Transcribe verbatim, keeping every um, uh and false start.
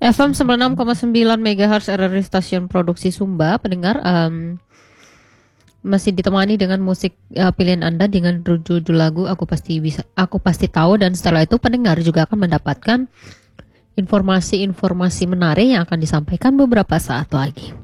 F M sembilan puluh enam koma sembilan megahertz R R I stasiun produksi Sumba. Pendengar, um, masih ditemani dengan musik uh, pilihan Anda dengan judul lagu Aku Pasti Bisa, Aku Pasti Tahu, dan setelah itu pendengar juga akan mendapatkan informasi-informasi menarik yang akan disampaikan beberapa saat lagi.